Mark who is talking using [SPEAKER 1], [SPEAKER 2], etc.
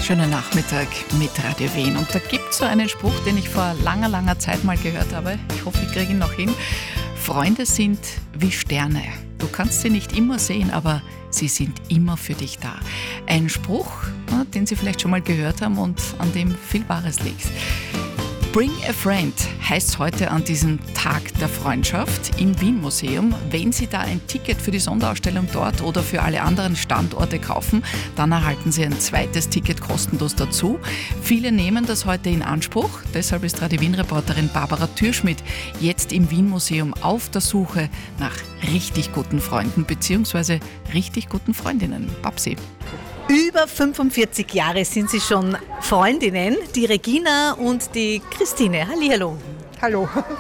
[SPEAKER 1] Schönen Nachmittag mit Radio Wien. Und da gibt es so einen Spruch, den ich vor langer, langer Zeit mal gehört habe. Ich hoffe, ich kriege ihn noch hin. Freunde sind wie Sterne. Du kannst sie nicht immer sehen, aber sie sind immer für dich da. Ein Spruch, den Sie vielleicht schon mal gehört haben und an dem viel Wahres liegt. Bring a Friend heißt heute an diesem Tag der Freundschaft im Wien-Museum. Wenn Sie da ein Ticket für die Sonderausstellung dort oder für alle anderen Standorte kaufen, dann erhalten Sie ein zweites Ticket kostenlos dazu. Viele nehmen das heute in Anspruch. Deshalb ist Radio Wien-Reporterin Barbara Türschmidt jetzt im Wien-Museum auf der Suche nach richtig guten Freunden bzw. richtig guten Freundinnen. Babsi.
[SPEAKER 2] Über 45 Jahre sind Sie schon Freundinnen, die Regina und die Christine. Hallihallo.
[SPEAKER 3] Hallo.